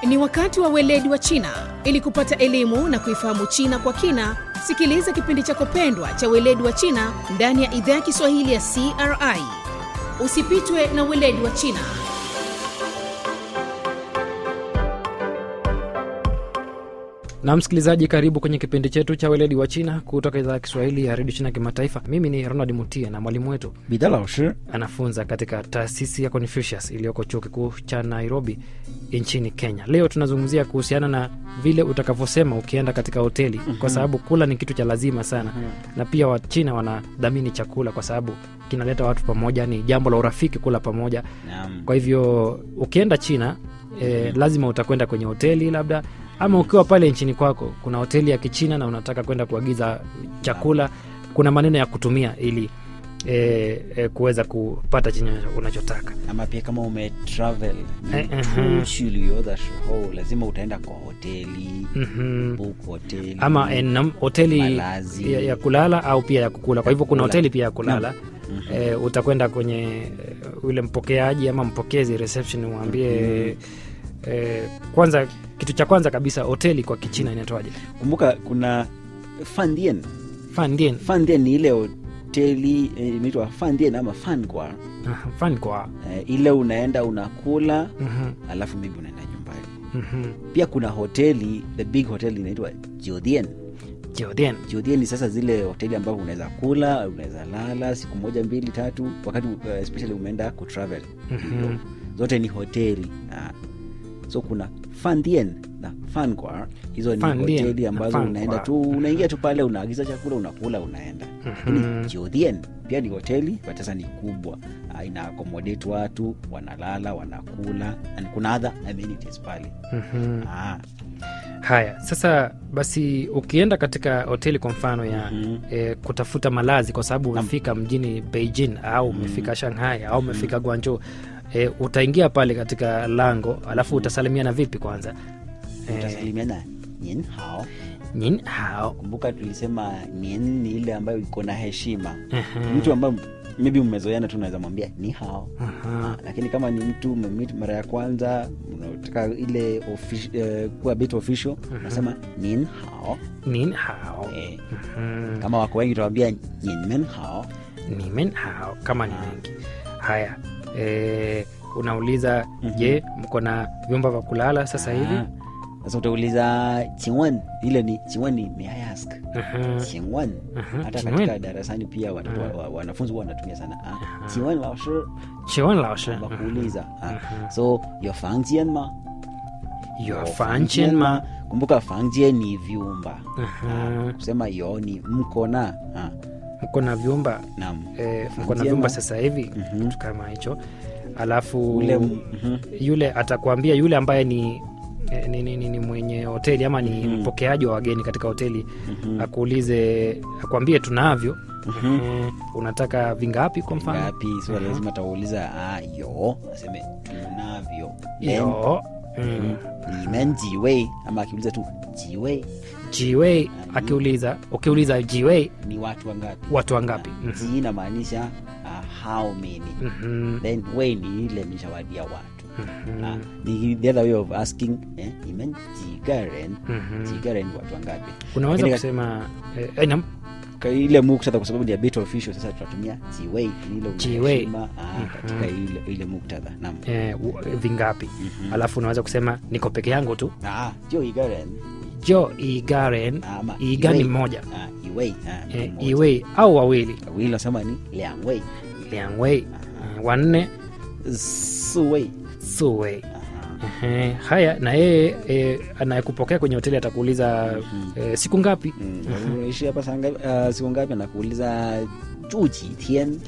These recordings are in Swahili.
Ni wakati wa weledi wa China. Ili kupata elimu na kuifahamu China kwa kina, sikiliza kipindi chako pendwa cha weledi wa China ndani ya idhaa ya Kiswahili ya CRI. Usipitwe na weledi wa China. Na msikilizaji, karibu kwenye kipindi chetu cha weledi wa China kutoka idhaa ya Kiswahili ya Radio China Kimataifa. Mimi ni Ronald Mutia na mwalimu wetu Bida Laoshi anafunza katika taasisi ya Confucius iliyoko chuo kikuu cha Nairobi nchini Kenya. Leo tunazungumzia kuhusiana na vile utakavyosema ukienda katika hoteli, kwa sababu kula ni kitu cha lazima sana. Na pia wa China wanadhamini chakula kwa sababu kinaleta watu pamoja, ni jambo la urafiki kula pamoja. Kwa hivyo ukienda China lazima utakwenda kwenye hoteli labda, ama ukiwa pale nchini kwako kuna hoteli ya Kichina na unataka kwenda kuagiza chakula, kuna maneno ya kutumia ili kuweza kupata chenye unachotaka. Ama pia kama umetravel lazima utaenda kwa hoteli, book hoteli, ama hoteli ya kulala au pia ya kukula. Kwa hivyo kuna hoteli pia ya kulala. Utakwenda kwenye ule mpokeaji ama mpokezi, reception, umwambie kwanza, kitu cha kwanza kabisa hoteli kwa Kichina inaitwaje? Kumbuka kuna Fandien. Fandien ni ile hoteli inaitwa Fandien ama Fangua. Fangua. Ile unaenda unakula, alafu mimi unaenda nyumbani. Pia kuna hoteli, the big hotel inaitwa Jiodian. Jiodian ni sasa zile hoteli ambapo unaweza kula, unaweza lala siku moja, mbili, tatu, wakati especially umeenda kutravel. Zote ni hoteli. So kuna Fandien na Fangua. Hizo ni hoteli ambazo unaenda tu, unaingia tu pale, unaagiza chakula, unakula, unaenda. Jiodian pia ni hoteli, but sasa ni kubwa. Ina accommodate watu, wanalala, wanakula, and kuna other amenities pale. Haya, sasa basi ukienda katika hoteli kwa mfano ya kutafuta malazi, kwa sababu umefika mjini Beijing au umefika Shanghai au umefika Guangzhou, utaingia pale katika lango, alafu utasalimiana vipi kwanza? Utasalimiana Nin hao. Kumbuka tulisema Nin ni ile ambayo iko na heshima. Mtu ambaye maybe mmezoeana tu unaweza mwambia ni hao. Lakini kama ni mtu mmemit mara ya kwanza, unataka ile kuwa bit official, unasema Nin hao. Kama wako wengi utawaambia Nin hao kama ni wengi. Haya, unauliza je, mko na vyumba vya kulala sasa hivi? Sasa utauliza Qingwen, ile ni Qingwen ni may I ask. Qingwen. Hata katika darasani pia wanafunzi wanatumia sana. Qingwen Laoshi. Wakuuliza. So your fangjian ma. Kumbuka fangjian ni vyumba. Kusema yo ni mko na vyumba. Naam. Mko na vyumba sasa hivi, kitu kama hicho. Alafu yule atakwambia, yule ambaye ni mwenye hoteli ama ni mpokeaji wa wageni katika hoteli, akuulize, akwambie tunavyo. Unataka vingapi kwa mfano? Ngapi? So lazima tauliza yo, aseme tunavyo. Yo. Ni men jiwei, ama akiuliza tu jiwei. Ukiuliza jiwei ni watu wangapi? Ji inamaanisha how many. Then wei ni ile nishawadia watu. The other way of asking, imen jigaren watu wangapi? Unaweza kusema ile muktadha, kwa sababu ni a bit official, sasa tunatumia jiwei, ile katika ile muktadha. Naam. Vingapi? Alafu unaweza kusema niko peke yangu tu. Jo igaren. Igani mmoja. Iwei au wawili. Wawili nasema ni liangwei. Wanne suwei. Haya, na yeye anayekupokea kwenye hoteli atakuuliza siku ngapi? Unaishi hapa siku ngapi? Anakuuliza juji tian.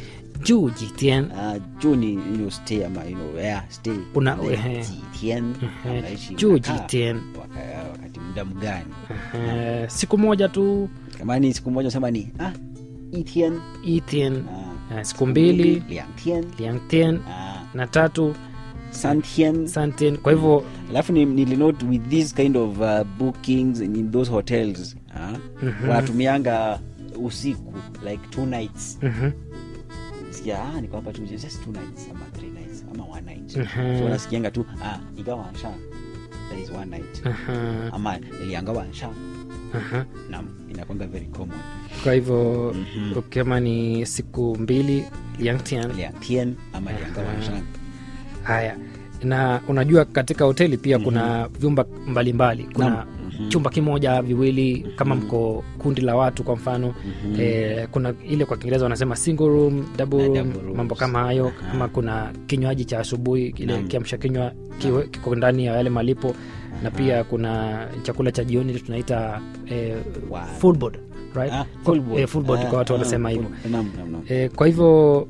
Ju ni stay ama stay. Una tian. Juji tian. Wakati muda mgani? Siku moja tu. Kama ni siku moja sema ni itian. Siku mbili liang tian. Na tatu Santien. Kwa hivyo alafu nilinote with this kind of bookings in those hotels, wanatumianga usiku like 2 nights. Niko hapa tu just 2 nights ama 3 nights ama 1 night. So wanasikianga tu ingawa there is one night. Aha. Ama 2个晚上. Aha. Naam, inakuwa very common. Kwa hivyo kama ni siku 2 liangtian 2天 ama 2个晚上. haya. Na unajua katika hoteli pia kuna vyumba mbalimbali. Kuna chumba kimoja, viwili, kama mko kundi la watu kwa mfano. Kuna ile kwa Kiingereza wanasema single room, double room, mambo kama hayo. Ama kuna kinywaji cha asubuhi, ile kiamsha kinywa kiko ndani ya yale malipo. Na pia kuna chakula cha jioni tunaita full board, right? Full board kwa watu wanasema hivyo. Kwa hivyo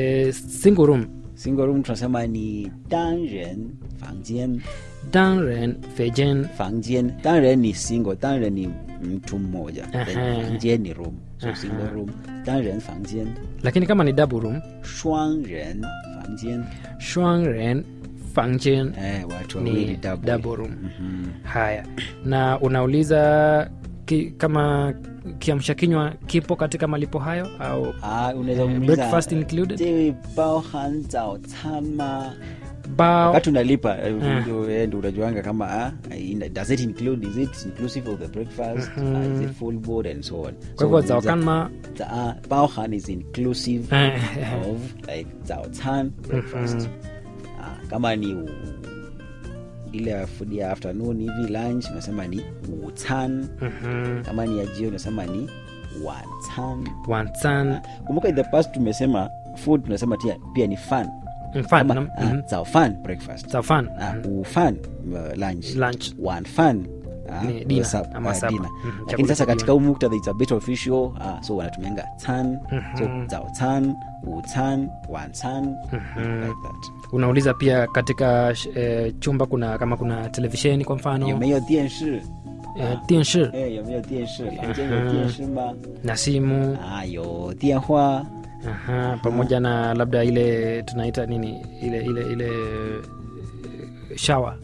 single room tunasema ni 单人房间. 单人房间单人ni single, 单人ni mtu mmoja,房间ni room, so single room 单人房间. Lakini kama ni double room 双人房间. 双人房间 watu wawili, double room. Haya, na unauliza kama kiamsha kinywa kipo katika malipo hayo au unaweza kumuuliza breakfast included? 这位包含早餐吗? Bao wakati unalipa ndio unajuanga kama does it include, is it inclusive of the breakfast, is it full board and so on. Kwa hivyo zaokanma bao han is inclusive of like 早餐 breakfast. Kama ni ile food ya afternoon hivi lunch unasema ni 午餐. Kama ni ya jioni unasema ni 晚餐. 晚餐. Kumbuka in the past tumesema food tunasema pia ni fun. 饭早饭 breakfast. 早饭午饭 lunch. 晚饭 dinner. Lakini sasa katika muktadha it's a bit official, so wanatumianga 餐. So 早餐, 午餐, 晚餐, like that. Unauliza pia katika chumba kama kuna televisheni kwa mfano. 有没有电视? 电视有没有电视? 房间有电视吗? Na simu. 有电话. Pamoja na labda ile tunaita nini ile shower.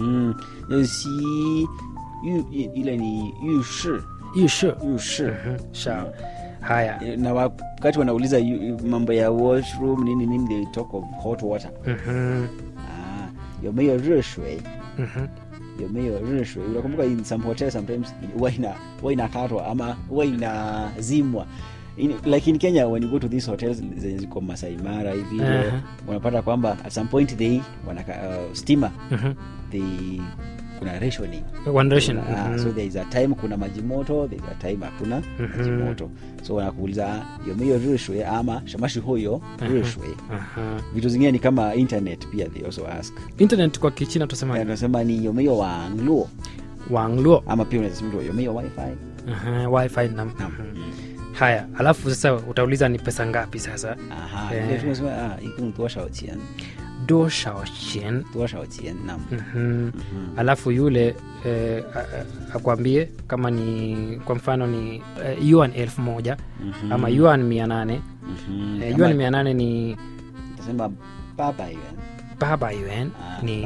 ile ni 浴室. 浴室 shower. Haya, na wakati wanauliza mambo ya washroom nini they talk of hot water. 有没有热水? 有没有热水? Unakumbuka in some hotels sometimes huwa inakatwa ama huwa inazimwa. Like in Kenya when you go to these hotels zenye ziko Masai Mara hivi unapata kwamba at some point they steamer they kuna rationing. One ration. So there is a time kuna maji moto, there is a time hakuna maji moto. So wanakuuliza 有没有热水 ama 什么时候有热水. Vitu zingine ni kama internet pia they also ask. Internet kwa Kichina tusema tunasema ni 有没有网络. 网络 ama pia unasema 有没有 wifi. Wifi na. Haya, alafu sasa utauliza ni pesa ngapi sasa? Ile tunasema iko 多少钱? 多少钱? 多少钱? Naam. Alafu yule akwambie kama ni kwa mfano ni yuan 1000 ama yuan 800. Yuan 800 ni tunasema 800 yuan. 800 yuan ni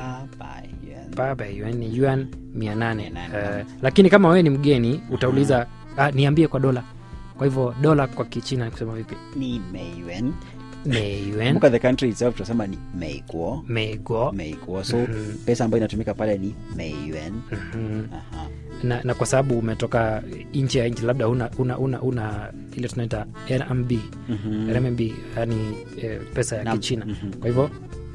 800 yuan ni yuan 800. Lakini kama wewe ni mgeni utauliza niambie kwa dola. Kwa hivyo dola kwa Kichina ni kusema vipi? Ni meiyuan. Meiyuan. Muka the country itself tunasema ni Meiguo. So pesa ambayo inatumika pale ni meiyuan. Na kwa sababu umetoka nje ya nchi labda una ile tunaita RMB. RMB yani pesa ya Kichina. Kwa hivyo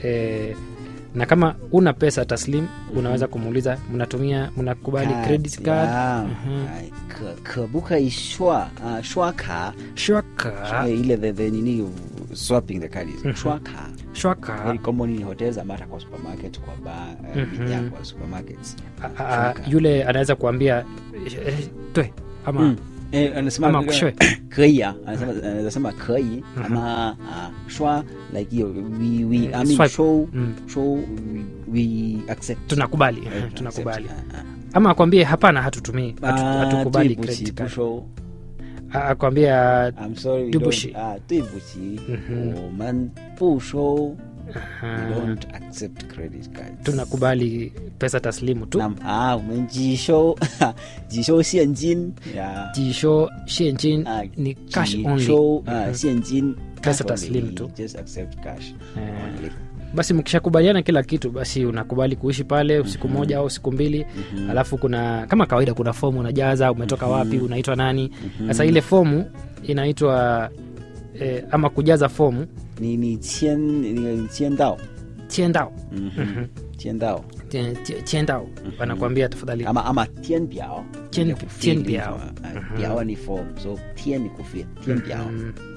na kama una pesa taslim unaweza kumuuliza mnakubali credit card. 可不可以刷卡 ile the nini swapping the card is 刷卡 very common in hotels ama hata kwa supermarket kwa bar kwa supermarkets. Yule anaweza kuambia toe ama anasema 可以 anasema 可以 ama 刷 like hiyo we I mean show we accept, tunakubali. Ama akwambie hapana hatutumii hatukubali credit card. Akwambia I'm sorry, 对不起对不起 我们不收 we don't accept credit cards. Tunakubali pesa taslimu tu. 我们只收现金只收现金 ni cash only. 现金 pesa taslimu tu. Just accept cash only. basi mkishakubaliana kila kitu, basi unakubali kuishi pale usiku moja au siku mbili. Alafu kuna kama kawaida kuna fomu unajaza, umetoka wapi, unaitwa nani. Sasa ile fomu inaitwa ama kujaza fomu ni qiandao. Qiandao wanakuambia tafadhali ama tianbiao. Tianbiao. Biao ni form, so tian ni kufia, tianbiao.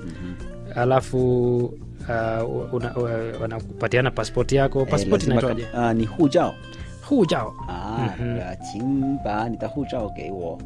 Alafu wanakupatiana pasipoti yako. Pasipoti inaitwaje? Ni hujao. Hujao. 请把你的护照给我.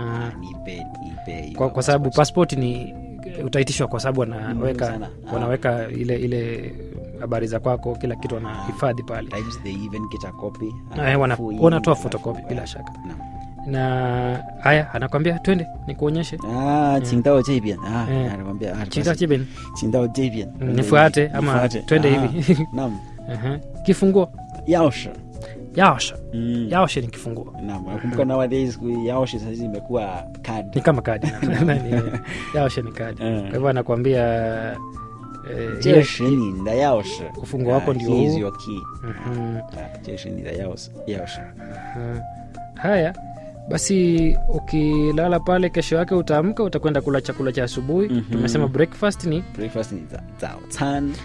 Kwa sababu pasipoti ni utaitishwa kwa sababu wanaweka ile habari za kwako, kila kitu wanahifadhi pale. Times they even get a copy. Wanatoa photocopy bila shaka. Na haya anakuambia twende nikuonyeshe. 请到这边. Anakuambia 请到这边. Nifuate ama twende hivi. Naam. Kifunguo. 钥匙. Yaoshe ni kifunguo. Naam, nakumbuka nowadays yaoshe sasa imekuwa kadi. Ni kama kadi. Yaoshe ni kadi. Kwa hivyo anakuambia 这是你的钥匙. Ufunguo wako ndio huu. Here is your key. 这是你的钥匙. Haya, basi ukilala pale kesho yake utaamka utakwenda kula chakula cha asubuhi. Tumesema breakfast ni 早餐.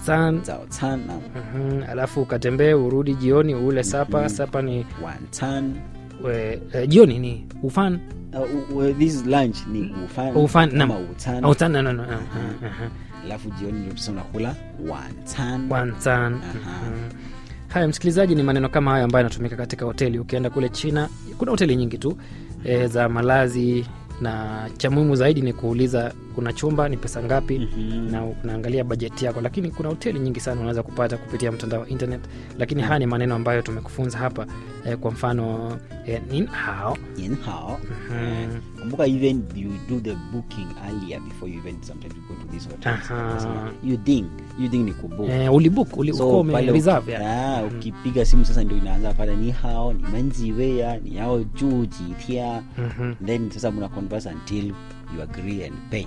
Alafu ukatembee urudi jioni ule sapa. Sapa ni 晚餐. Jioni ni ufan. This lunch ni ufan. Ama utan. No. Alafu jioni ndio tunakula wancan. Haya msikilizaji, ni maneno kama haya ambayo yanatumika katika hoteli. Ukienda kule China kuna hoteli nyingi tu za malazi, na cha muhimu zaidi ni kuuliza kuna chumba ni pesa ngapi, na unaangalia bajeti yako. Lakini kuna hoteli nyingi sana unaweza kupata kupitia mtandao wa internet, lakini haya ni maneno ambayo tumekufunza hapa. Kwa mfano nin hao. Kumbuka even you do the booking earlier before you even sometimes you go to this hotel. You ding ni kubook. Ulibook reserve. Ukipiga simu sasa ndio inaanza pale ni hao, ni manjiwe, ni yao juu jitia. Then sasa mna converse until you agree and pay.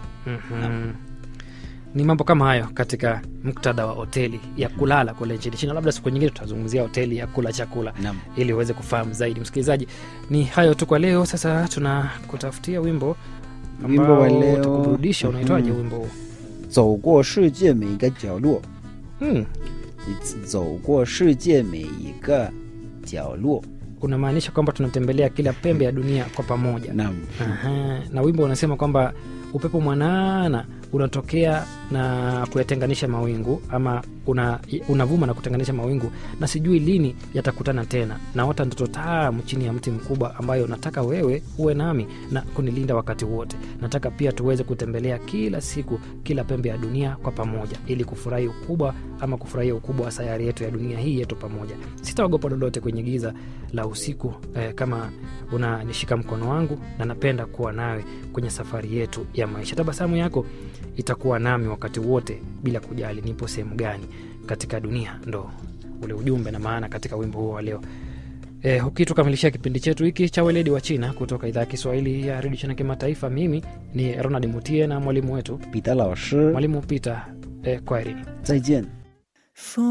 Ni mambo kama hayo katika muktadha wa hoteli ya kulala kule nchini China. Labda siku nyingine tutazungumzia hoteli ya kula chakula ili uweze kufahamu zaidi. Msikilizaji, ni hayo tu kwa leo. Sasa tunakutafutia wimbo wa leo tukuburudisha. Unaitwaje wimbo huu? 走过世界每一个角落. 走过世界每一个角落. Unamaanisha kwamba tunatembelea kila pembe ya dunia kwa pamoja. Naam. Na wimbo unasema kwamba upepo mwanana unatokea na kuyatenganisha mawingu, ama unavuma na kutenganisha mawingu, na sijui lini yatakutana tena. Naota ndoto tamu chini ya mti mkubwa ambayo nataka wewe uwe nami na kunilinda wakati wote. Nataka pia tuweze kutembelea kila siku kila pembe ya dunia kwa pamoja ili kufurahia ukubwa wa sayari yetu ya dunia hii yetu pamoja. Sitaogopa lolote kwenye giza la usiku kama unanishika mkono wangu, na napenda kuwa nawe kwenye safari yetu ya maisha. Tabasamu yako itakuwa nami wakati wote bila kujali nipo sehemu gani katika dunia. Ndo ule ujumbe na maana katika wimbo huo wa leo. Ukitukamilishia kipindi chetu hiki cha weledi wa China kutoka idhaa ya Kiswahili ya Radio China Kimataifa, mimi ni Ronald Mutie na mwalimu wetu Peter Laoshi. Mwalimu Peter, kwaherini. 再见.